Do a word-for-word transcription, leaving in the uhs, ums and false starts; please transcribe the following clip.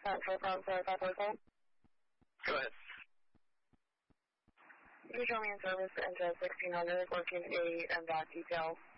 Central Prospect, five four four. Go ahead. Can you show me in service into sixteen hundred, working eight and back detail